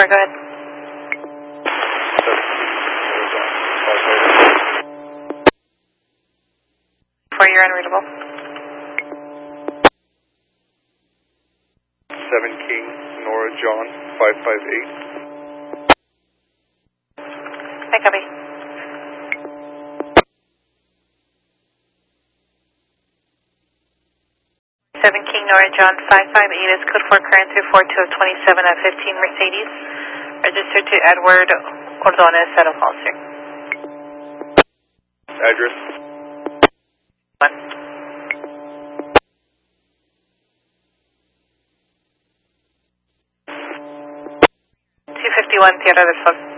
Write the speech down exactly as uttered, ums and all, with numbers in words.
four, go ahead. four, you're unreadable. seven King, Nora John, five five eight. I copy. seven King, Nora John, five five eight is code four, current three four two of twenty-seven at fifteen Mercedes. Registered to Edward Ordonez, set of policy. Address? One. two fifty-one Tierra del Sol.